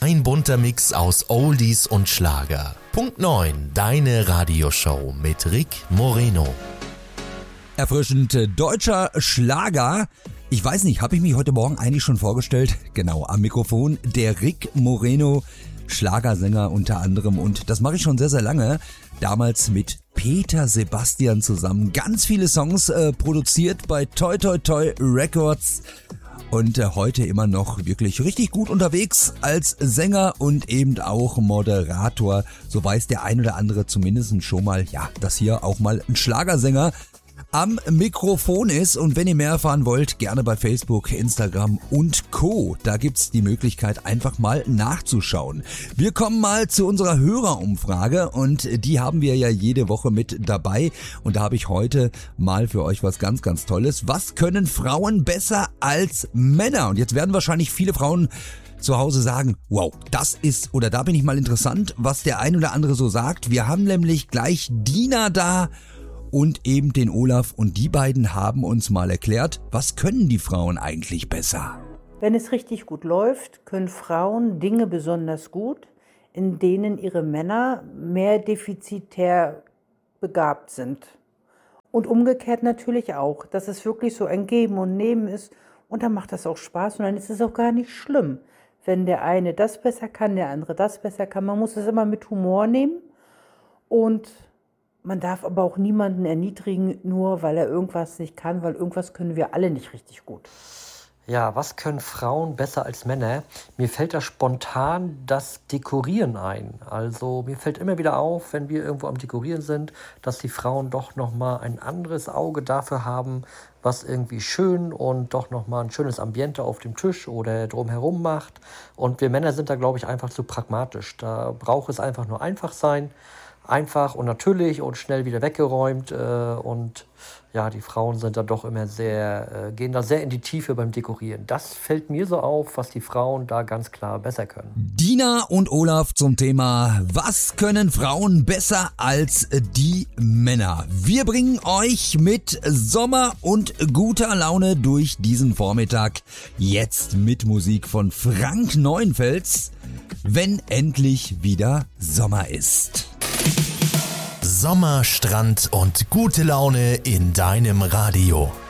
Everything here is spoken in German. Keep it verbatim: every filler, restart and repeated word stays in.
Ein bunter Mix aus Oldies und Schlager. Punkt neun, deine Radioshow mit Rick Moreno. Erfrischend deutscher Schlager. Ich weiß nicht, habe ich mich heute Morgen eigentlich schon vorgestellt? Genau, am Mikrofon der Rick Moreno, Schlagersänger unter anderem. Und das mache ich schon sehr, sehr lange. Damals mit Peter Sebastian zusammen. Ganz viele Songs äh, produziert bei Toi Toi Toi Records. Und äh, heute immer noch wirklich richtig gut unterwegs als Sänger und eben auch Moderator. So weiß der ein oder andere zumindest schon mal, ja, dass hier auch mal ein Schlagersänger am Mikrofon ist. Und wenn ihr mehr erfahren wollt, gerne bei Facebook, Instagram und Co. Da gibt's die Möglichkeit, einfach mal nachzuschauen. Wir kommen mal zu unserer Hörerumfrage und die haben wir ja jede Woche mit dabei. Und da habe ich heute mal für euch was ganz, ganz Tolles. Was können Frauen besser als Männer? Und jetzt werden wahrscheinlich viele Frauen zu Hause sagen, wow, das ist, oder da bin ich mal interessant, was der ein oder andere so sagt. Wir haben nämlich gleich Dina da und eben den Olaf, und die beiden haben uns mal erklärt, was können die Frauen eigentlich besser? Wenn es richtig gut läuft, können Frauen Dinge besonders gut, in denen ihre Männer mehr defizitär begabt sind. Und umgekehrt natürlich auch, dass es wirklich so ein Geben und Nehmen ist, und dann macht das auch Spaß und dann ist es auch gar nicht schlimm, wenn der eine das besser kann, der andere das besser kann. Man muss es immer mit Humor nehmen, und man darf aber auch niemanden erniedrigen, nur weil er irgendwas nicht kann, weil irgendwas können wir alle nicht richtig gut. Ja, was können Frauen besser als Männer? Mir fällt da spontan das Dekorieren ein. Also mir fällt immer wieder auf, wenn wir irgendwo am Dekorieren sind, dass die Frauen doch nochmal ein anderes Auge dafür haben, was irgendwie schön und doch nochmal ein schönes Ambiente auf dem Tisch oder drumherum macht. Und wir Männer sind da, glaube ich, einfach zu pragmatisch. Da braucht es einfach nur einfach sein. Einfach und natürlich und schnell wieder weggeräumt, äh, und ja, die Frauen sind da doch immer sehr, äh, gehen da sehr in die Tiefe beim Dekorieren. Das fällt mir so auf, was die Frauen da ganz klar besser können. Dina und Olaf zum Thema, was können Frauen besser als die Männer? Wir bringen euch mit Sommer und guter Laune durch diesen Vormittag. Jetzt mit Musik von Frank Neuenfels, wenn endlich wieder Sommer ist. Sommer, Strand und gute Laune in deinem Radio.